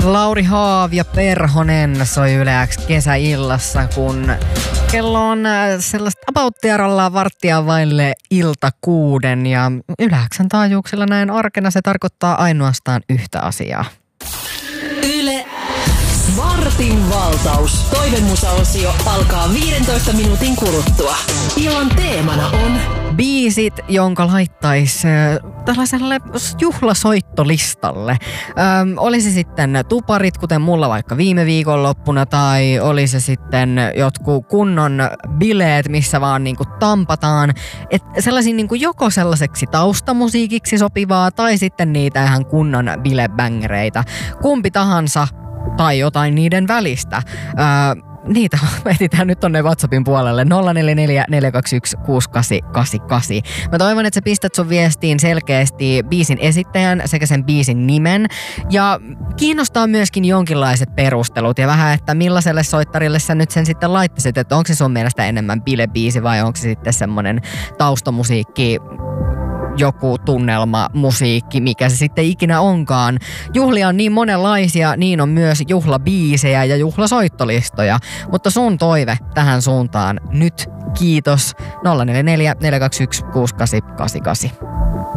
Lauri Haav ja Perhonen soi Yle X kesäillassa, kun kello on sellaista about-tiarallaan varttia vaille ilta 6 ja Yle X:n taajuuksilla näin arkena se tarkoittaa ainoastaan yhtä asiaa. Yle Vartin valtaus. Toivemusaosio alkaa 15 minuutin kuluttua. Illan teemana on biisit, jonka laittaisi tällaiselle juhlasoittolistalle. Olisi sitten tuparit, kuten mulla vaikka viime viikonloppuna, tai oli se sitten jotkut kunnon bileet, missä vaan niinku tampataan. Et sellaisia niinku joko sellaiseksi taustamusiikiksi sopivaa, tai sitten niitä ihan kunnon bilebängereitä. Kumpi tahansa, tai jotain niiden välistä. Niitä etsitään nyt tonne WhatsAppin puolelle 044 421 6888. Mä toivon, että sä pistät sun viestiin selkeästi biisin esittäjän sekä sen biisin nimen. Ja kiinnostaa myöskin jonkinlaiset perustelut ja vähän, että millaiselle soittarille sä nyt sen sitten laittaisit. Että onko se sun mielestä enemmän bilebiisi vai onko se sitten semmonen taustamusiikki, joku tunnelma, musiikki, mikä se sitten ikinä onkaan. Juhlia on niin monenlaisia, niin on myös juhlabiisejä ja juhlasoittolistoja. Mutta sun toive tähän suuntaan nyt, kiitos, 044 421 6888.